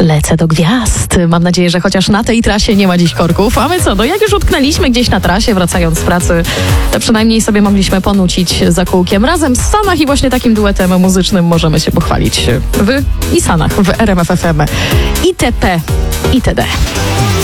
Lecę do gwiazd. Mam nadzieję, że chociaż na tej trasie nie ma dziś korków. A my co? No jak już utknęliśmy gdzieś na trasie, wracając z pracy, to przynajmniej sobie mogliśmy ponucić za kółkiem. Razem z Sanach i właśnie takim duetem muzycznym możemy się pochwalić. Wy i Sanach w RMF FM. ITP, ITD.